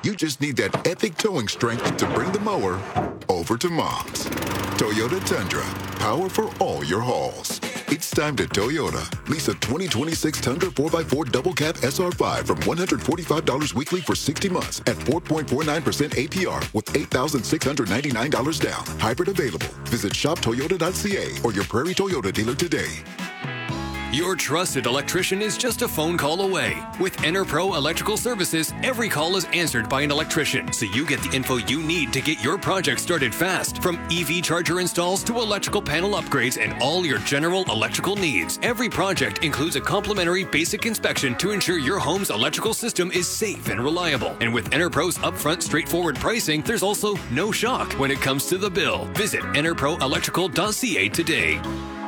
You just need that epic towing strength to bring the mower over to Mom's. Toyota Tundra, power for all your hauls. It's time to Toyota. Lease a 2026 Tundra 4x4 double cab SR5 from $145 weekly for 60 months at 4.49% APR with $8,699 down. Hybrid available. Visit shoptoyota.ca or your Prairie Toyota dealer today. Your trusted electrician is just a phone call away. With EnerPro Electrical Services, every call is answered by an electrician, so you get the info you need to get your project started fast. From EV charger installs to electrical panel upgrades and all your general electrical needs. Every project includes a complimentary basic inspection to ensure your home's electrical system is safe and reliable. And with EnerPro's upfront, straightforward pricing, there's also no shock when it comes to the bill. Visit enerproelectrical.ca today.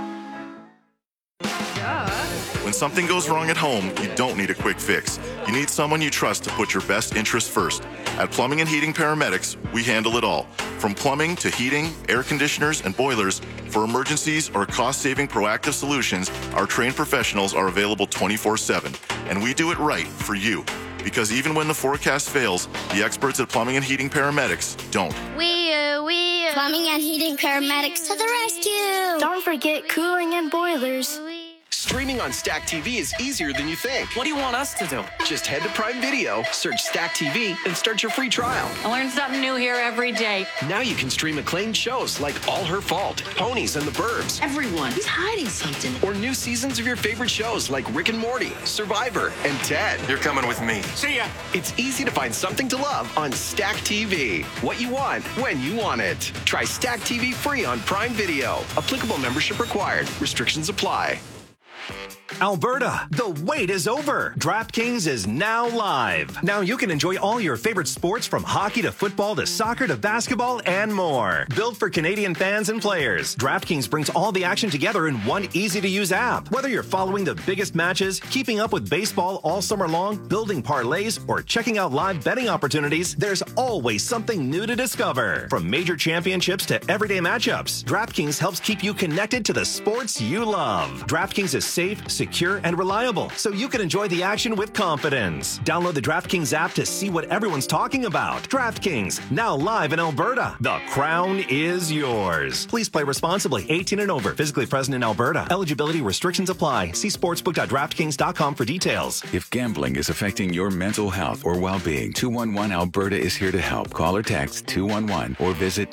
When something goes wrong at home, you don't need a quick fix. You need someone you trust to put your best interests first. At Plumbing and Heating Paramedics, we handle it all. From plumbing to heating, air conditioners, and boilers, for emergencies or cost-saving proactive solutions, our trained professionals are available 24/7. And we do it right for you. Because even when the forecast fails, the experts at Plumbing and Heating Paramedics don't. Plumbing and Heating Paramedics to the rescue. Don't forget cooling and boilers. Streaming on Stack TV is easier than you think. What do you want us to do? Just head to Prime Video, search Stack TV, and start your free trial. I learn something new here every day. Now you can stream acclaimed shows like All Her Fault, Ponies, and The Burbs. Everyone is hiding something. Or new seasons of your favorite shows like Rick and Morty, Survivor, and Ted. You're coming with me. See ya. It's easy to find something to love on Stack TV. What you want, when you want it. Try Stack TV free on Prime Video. Applicable membership required. Restrictions apply. Alberta, the wait is over. DraftKings is now live. Now you can enjoy all your favorite sports from hockey to football to soccer to basketball and more. Built for Canadian fans and players, DraftKings brings all the action together in one easy-to-use app. Whether you're following the biggest matches, keeping up with baseball all summer long, building parlays, or checking out live betting opportunities, there's always something new to discover. From major championships to everyday matchups, DraftKings helps keep you connected to the sports you love. DraftKings is safe, secure, and reliable, so you can enjoy the action with confidence. Download the DraftKings app to see what everyone's talking about. DraftKings, now live in Alberta. The crown is yours. Please play responsibly. 18 and over. Physically present in Alberta. Eligibility restrictions apply. See sportsbook.draftkings.com for details. If gambling is affecting your mental health or well-being, 211 Alberta is here to help. Call or text 211 or visit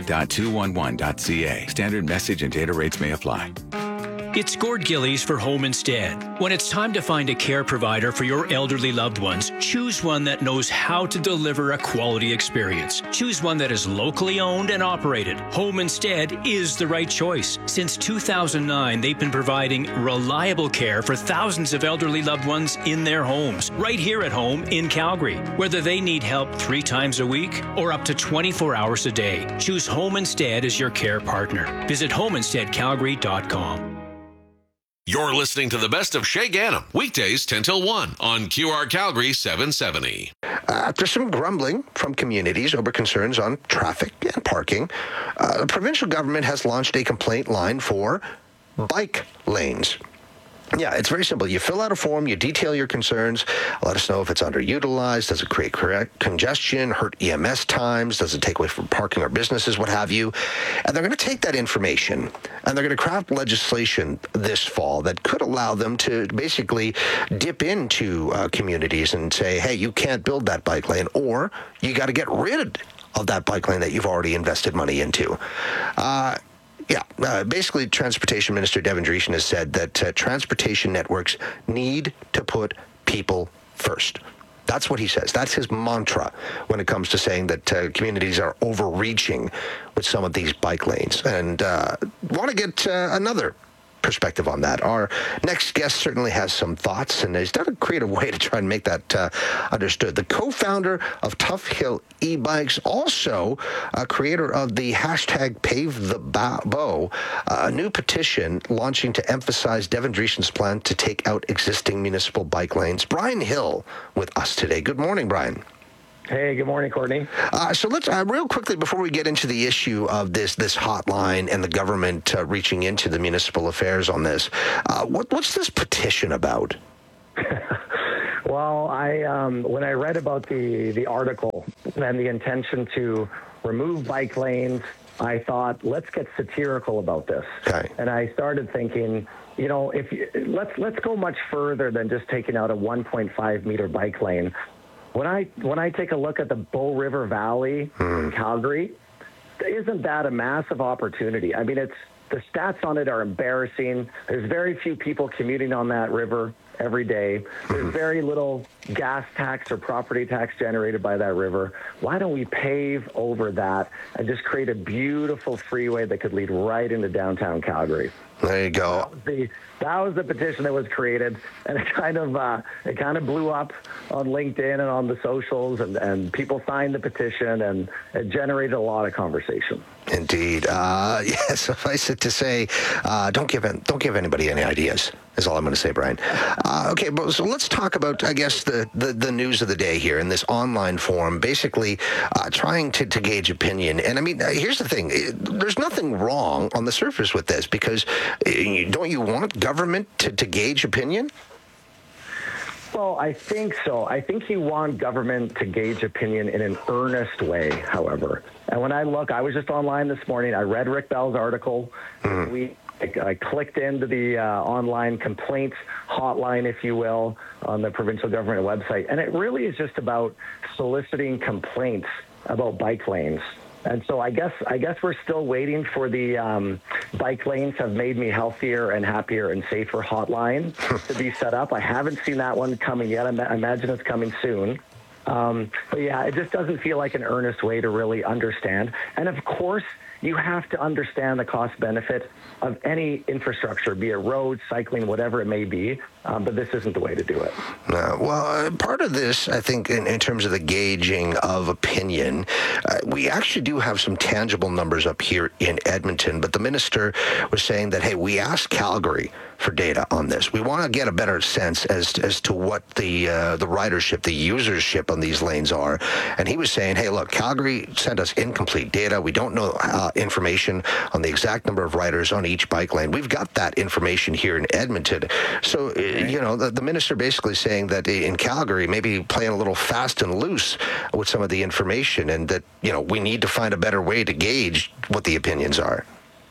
ab.211.ca. Standard message and data rates may apply. It's Gord Gillies for Home Instead. When it's time to find a care provider for your elderly loved ones, choose one that knows how to deliver a quality experience. Choose one that is locally owned and operated. Home Instead is the right choice. Since 2009, they've been providing reliable care for thousands of elderly loved ones in their homes, right here at home in Calgary. Whether they need help 3 times a week or up to 24 hours a day, choose Home Instead as your care partner. Visit homeinsteadcalgary.com. You're listening to the best of Shay Ganem, weekdays 10 till 1 on QR Calgary 770. After some grumbling from communities over concerns on traffic and parking, the provincial government has launched a complaint line for bike lanes. Yeah, it's very simple. You fill out a form, you detail your concerns, let us know if it's underutilized, does it create congestion, hurt EMS times, does it take away from parking or businesses, what have you. And they're going to take that information and they're going to craft legislation this fall that could allow them to basically dip into communities and say, hey, you can't build that bike lane, or you got to get rid of that bike lane that you've already invested money into. Basically, Transportation Minister Devin Dreeshen has said that transportation networks need to put people first. That's what he says. That's his mantra when it comes to saying that communities are overreaching with some of these bike lanes. And want to get another perspective on that. Our next guest certainly has some thoughts, and he's done a creative way to try and make that understood. The co-founder of Tough Hill e-bikes, also a creator of the hashtag Pave the Bow, a new petition launching to emphasize Devin Dreeshen's plan to take out existing municipal bike lanes. Brian Hill with us today. Good morning, Brian. Hey, good morning, Courtney. So let's real quickly, before we get into the issue of this hotline and the government reaching into the municipal affairs on this, what's this petition about? Well, when I read about the article and the intention to remove bike lanes, I thought, let's get satirical about this. Okay. And I started thinking, let's go much further than just taking out a 1.5 meter bike lane. When I take a look at the Bow River Valley in Calgary, isn't that a massive opportunity? I mean, the stats on it are embarrassing. There's very few people commuting on that river every day. There's very little gas tax or property tax generated by that river. Why don't we pave over that and just create a beautiful freeway that could lead right into downtown Calgary? There you go. That was the petition that was created, and it kind of blew up on LinkedIn and on the socials, and people signed the petition, and it generated a lot of conversation. Indeed. Yes, suffice it to say, don't give anybody any ideas, is all I'm going to say, Brian. Okay, so let's talk about, I guess, the news of the day here in this online forum, basically trying to gauge opinion. And I mean, here's the thing. There's nothing wrong on the surface with this, because don't you want government to gauge opinion? Well, I think so. I think you want government to gauge opinion in an earnest way, however. And when I was just online this morning, I read Rick Bell's article. I clicked into the online complaints hotline, if you will, on the provincial government website. And it really is just about soliciting complaints about bike lanes. And so I guess we're still waiting for the bike lanes have made me healthier and happier and safer hotline to be set up. I haven't seen that one coming yet. I imagine it's coming soon. But yeah, it just doesn't feel like an earnest way to really understand. And of course, you have to understand the cost benefit of any infrastructure, be it roads, cycling, whatever it may be. But this isn't the way to do it. Well, part of this, I think, in terms of the gauging of opinion, we actually do have some tangible numbers up here in Edmonton. But the minister was saying that, hey, we asked Calgary for data on this. We want to get a better sense as to what the ridership, the usership on these lanes are. And he was saying, hey, look, Calgary sent us incomplete data. We don't know information on the exact number of riders on each bike lane. We've got that information here in Edmonton. So, the minister basically saying that in Calgary, maybe playing a little fast and loose with some of the information, and that, we need to find a better way to gauge what the opinions are.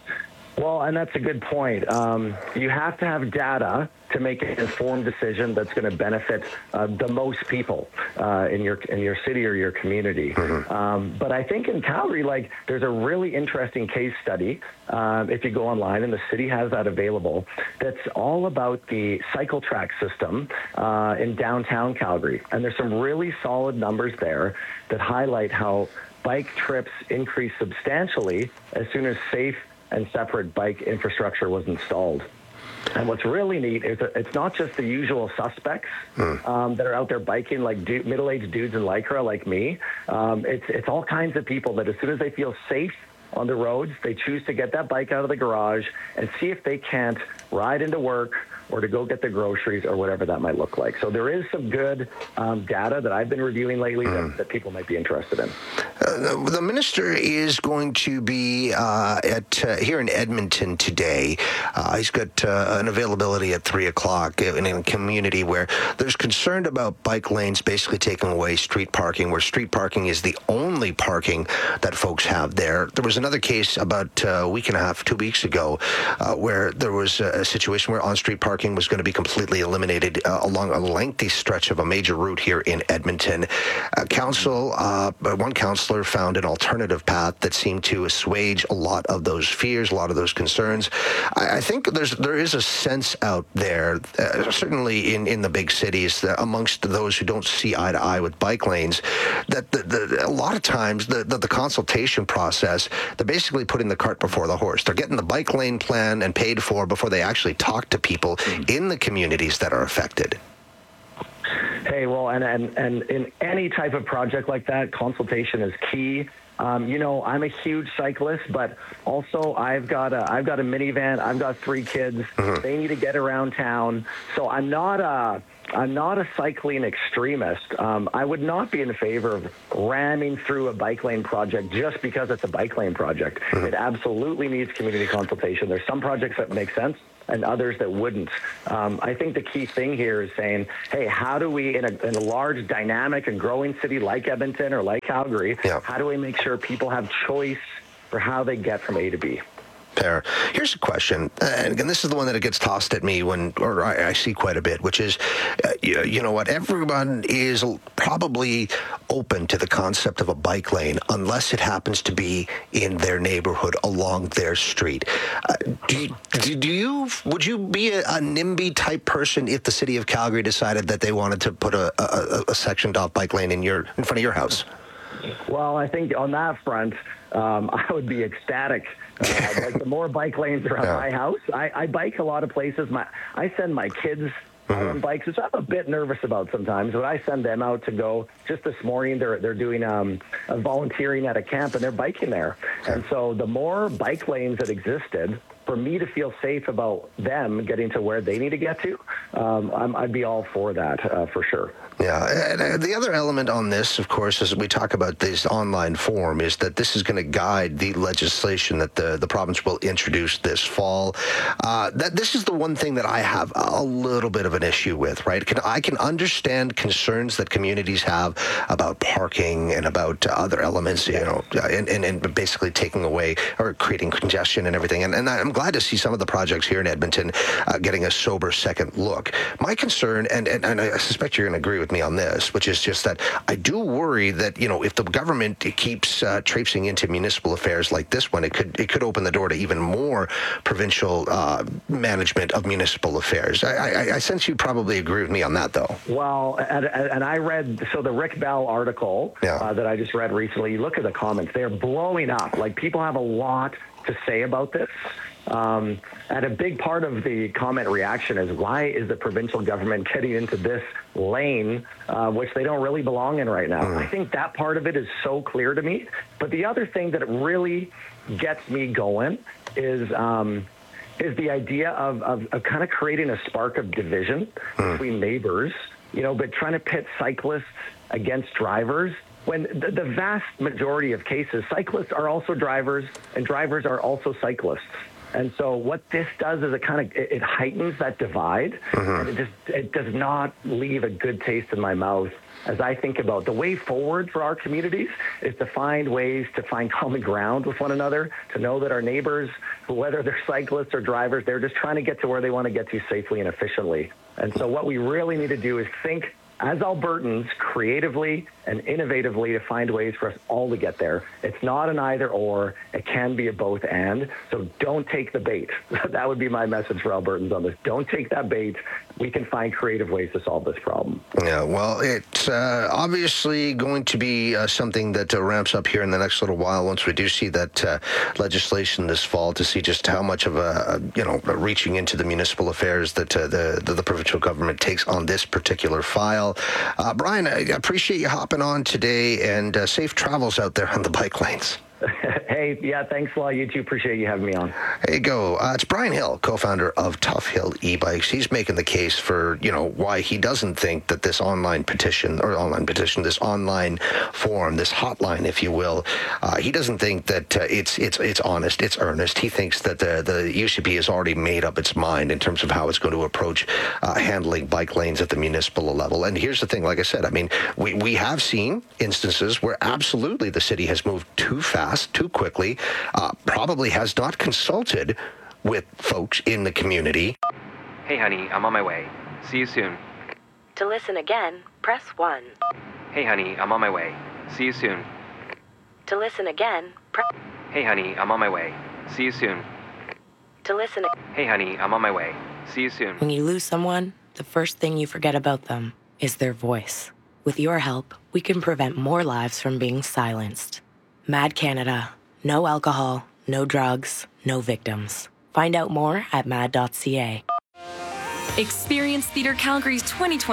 Well, and that's a good point. You have to have data to make an informed decision that's going to benefit the most people in your city or your community. But I think in Calgary, there's a really interesting case study, if you go online, and the city has that available, that's all about the cycle track system in downtown Calgary. And there's some really solid numbers there that highlight how bike trips increase substantially as soon as safe and separate bike infrastructure was installed. And what's really neat is that it's not just the usual suspects that are out there biking, like middle-aged dudes in Lycra like me. It's all kinds of people that as soon as they feel safe on the roads, they choose to get that bike out of the garage and see if they can't ride into work or to go get the groceries or whatever that might look like. So there is some good data that I've been reviewing lately that people might be interested in. The minister is going to be here in Edmonton today. He's got an availability at 3 o'clock in a community where there's concern about bike lanes basically taking away street parking, where street parking is the only parking that folks have there. There was another case about a week and a half, 2 weeks ago, where there was a situation where on-street parking was going to be completely eliminated along a lengthy stretch of a major route here in Edmonton. One councillor found an alternative path that seemed to assuage a lot of those fears, a lot of those concerns. I think there is a sense out there, certainly in the big cities, that amongst those who don't see eye to eye with bike lanes, that a lot of times the consultation process, they're basically putting the cart before the horse. They're getting the bike lane plan and paid for before they actually talk to people in the communities that are affected. Hey, well, and in any type of project like that, consultation is key. I'm a huge cyclist, but also I've got a minivan. I've got 3 kids. They need to get around town. So I'm not a cycling extremist. I would not be in favor of ramming through a bike lane project just because it's a bike lane project. It absolutely needs community consultation. There's some projects that make sense, and others that wouldn't. I think the key thing here is saying, hey, how do we, in a large, dynamic, and growing city like Edmonton or like Calgary, how do we make sure people have choice for how they get from A to B? Fair. Here's a question, and again, this is the one that it gets tossed at me or I see quite a bit, which is, you know what, everyone is probably open to the concept of a bike lane unless it happens to be in their neighborhood along their street. Would you be a NIMBY type person if the city of Calgary decided that they wanted to put a sectioned off bike lane in front of your house? Well, I think on that front, I would be ecstatic. Like the more bike lanes around my house, I bike a lot of places. I send my kids on bikes, which I'm a bit nervous about sometimes, but I send them out to go. Just this morning, they're doing volunteering at a camp, and they're biking there. And so the more bike lanes that existed, for me to feel safe about them getting to where they need to get to, I'd be all for that, for sure. Yeah, and the other element on this, of course, as we talk about this online forum, is that this is going to guide the legislation that the province will introduce this fall. That this is the one thing that I have a little bit of an issue with, right? I can understand concerns that communities have about parking and about other elements, you know, and basically taking away or creating congestion and everything. And I'm glad to see some of the projects here in Edmonton getting a sober second look. My concern, and I suspect you're going to agree with me on this, which is just that I do worry that, you know, if the government keeps traipsing into municipal affairs like this one, it could open the door to even more provincial management of municipal affairs. I sense you probably agree with me on that, though. Well, and I read, the Rick Bell article that I just read recently, you look at the comments, they're blowing up. Like, people have a lot to say about this. And a big part of the comment reaction is, why is the provincial government getting into this lane, which they don't really belong in right now? I think that part of it is so clear to me. But the other thing that really gets me going is the idea of kind of creating a spark of division between neighbors, you know, but trying to pit cyclists against drivers. When the vast majority of cases, cyclists are also drivers and drivers are also cyclists. And so what this does is it heightens that divide, and it does not leave a good taste in my mouth as I think about the way forward for our communities is to find ways to find common ground with one another, to know that our neighbors, whether they're cyclists or drivers, they're just trying to get to where they want to get to safely and efficiently. And so what we really need to do is think as Albertans creatively and innovatively to find ways for us all to get there. It's not an either or, it can be a both and. So don't take the bait. That would be my message for Albertans on this. Don't take that bait. We can find creative ways to solve this problem. Yeah, well, it's obviously going to be something that ramps up here in the next little while once we do see that legislation this fall, to see just how much of a reaching into the municipal affairs that the provincial government takes on this particular file. Brian, I appreciate you hopping on today, and safe travels out there on the bike lanes. Hey, yeah, thanks a lot. You too. Appreciate you having me on. There you go. It's Brian Hill, co-founder of Tough Hill e-bikes. He's making the case for, why he doesn't think that this online petition, this online forum, this hotline, if you will, he doesn't think that it's honest, it's earnest. He thinks that the UCP has already made up its mind in terms of how it's going to approach handling bike lanes at the municipal level. And here's the thing, like I said, we have seen instances where absolutely the city has moved too fast, too quickly, probably has not consulted with folks in the community. Hey, honey, I'm on my way. See you soon. To listen again, press 1. Hey, honey, I'm on my way. See you soon. To listen again, press... Hey, honey, I'm on my way. See you soon. To listen... Hey, honey, I'm on my way. See you soon. When you lose someone, the first thing you forget about them is their voice. With your help, we can prevent more lives from being silenced. MAD Canada. No alcohol, no drugs, no victims. Find out more at mad.ca. Experience Theatre Calgary's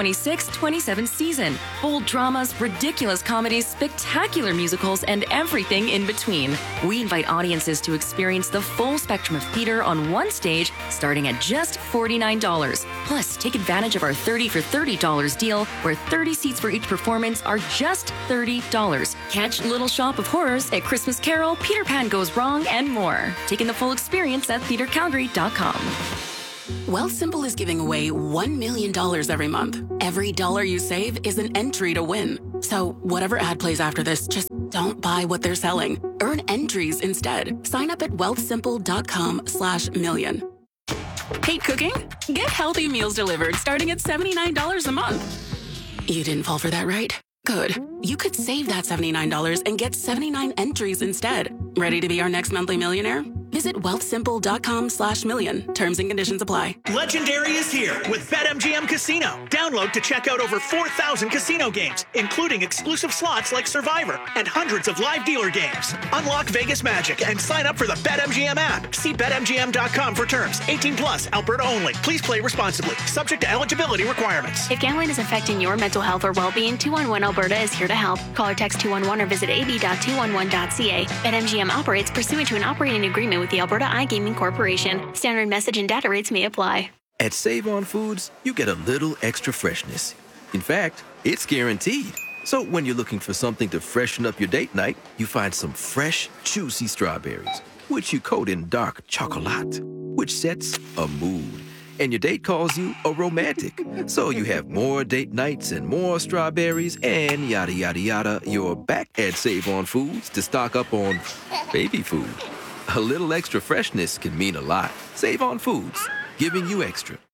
2026-27 season. Bold dramas, ridiculous comedies, spectacular musicals, and everything in between. We invite audiences to experience the full spectrum of theatre on one stage, starting at just $49. Plus, take advantage of our 30 for $30 deal, where 30 seats for each performance are just $30. Catch Little Shop of Horrors at Christmas Carol, Peter Pan Goes Wrong, and more. Take in the full experience at theatrecalgary.com. Wealthsimple is giving away $1 million every month. Every dollar you save is an entry to win. So whatever ad plays after this, just don't buy what they're selling. Earn entries instead. Sign up at wealthsimple.com/million. Hate cooking? Get healthy meals delivered starting at $79 a month. You didn't fall for that, right? Good. You could save that $79 and get 79 entries instead. Ready to be our next monthly millionaire? Visit wealthsimple.com/million. Terms and conditions apply. Legendary is here with BetMGM Casino. Download to check out over 4,000 casino games, including exclusive slots like Survivor and hundreds of live dealer games. Unlock Vegas magic and sign up for the BetMGM app. See BetMGM.com for terms. 18 plus, Alberta only. Please play responsibly. Subject to eligibility requirements. If gambling is affecting your mental health or well-being, 211 Alberta is here to help. Call or text 211 or visit ab.211.ca. BetMGM operates pursuant to an operating agreement with the Alberta iGaming Corporation. Standard message and data rates may apply. At Save On Foods, you get a little extra freshness. In fact, it's guaranteed. So when you're looking for something to freshen up your date night, you find some fresh, juicy strawberries, which you coat in dark chocolate, which sets a mood. And your date calls you a romantic. So you have more date nights and more strawberries and yada, yada, yada. You're back at Save On Foods to stock up on baby food. A little extra freshness can mean a lot. Save On Foods, giving you extra.